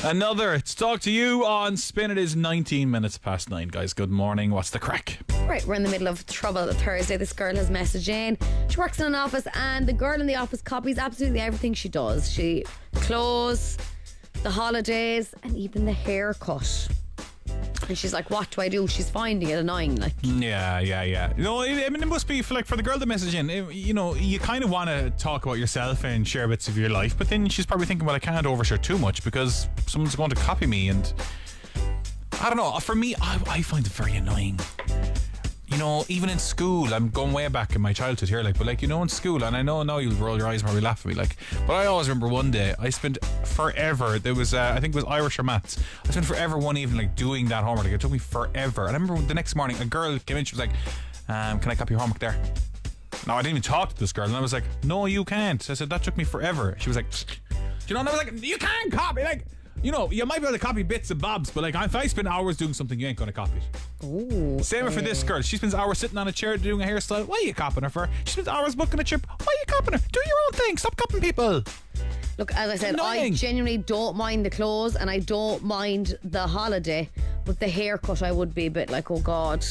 Another to talk to you on Spin. It is 19 minutes past 9, guys. Good morning. What's the crack? Right, we're in the middle of Trouble Thursday. This girl has messaged in. She works in an office, and the girl in the office copies absolutely everything she does. She clothes, the holidays, and even the haircut. And she's like, what do I do? She's finding it annoying. Like, Yeah. You know, I mean, it must be for the girl that messaged in. You know, you kind of want to talk about yourself and share bits of your life, but then she's probably thinking, well, I can't overshare too much because someone's going to copy me. And I don't know. For me, I find it very annoying. You know, even in school, I'm going way back in my childhood here, like, but like, you know, in school, and I know now you'll roll your eyes and probably laugh at me, like, but I always remember one day I spent forever. There was, I think it was Irish or maths. I spent forever one evening like doing that homework. Like, it took me forever. And I remember the next morning, a girl came in. She was like, "Can I copy your homework there?" Now I didn't even talk to this girl, and I was like, "No, you can't." I said, "That took me forever." She was like, you know, and I was like, "You can't copy." Like, you know, you might be able to copy bits and bobs, but like, if I spend hours doing something, you ain't going to copy it. ooh, Same for this girl. She spends hours sitting on a chair doing a hairstyle. What are you copying her for? She spends hours booking a trip. What are you copying her? Do your own thing. Stop copying people. Look, as I said, Annoying. I genuinely don't mind the clothes and I don't mind the holiday, but the haircut I would be a bit like, oh God.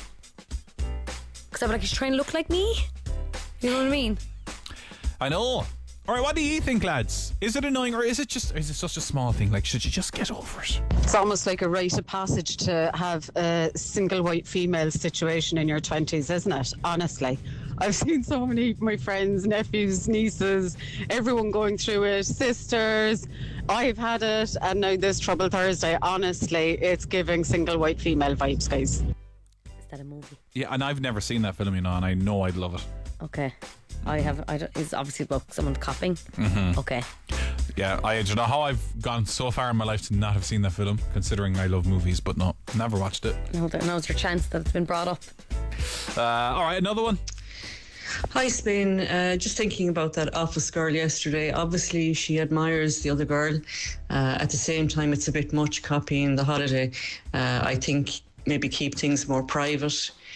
Because I'd be like, she's trying to look like me. You know what I mean? I know. All right, what do you think, lads? Is it annoying, or is it such a small thing? Like, should you just get over it? It's almost like a rite of passage to have a single white female situation in your 20s, isn't it? Honestly. I've seen so many of my friends, nephews, nieces, everyone going through it, sisters. I've had it, and now this Trouble Thursday. Honestly, it's giving single white female vibes, guys. Is that a movie? Yeah, and I've never seen that film, you know, and I know I'd love it. Okay. It's obviously about someone copying. Mm-hmm. Okay. Yeah, I don't know how I've gone so far in my life to not have seen that film, considering I love movies, but no, never watched it. Now's your chance that it's been brought up. All right, another one. Hi, Spain. Just thinking about that office girl yesterday. Obviously, she admires the other girl. At the same time, it's a bit much copying the holiday. I think maybe keep things more private.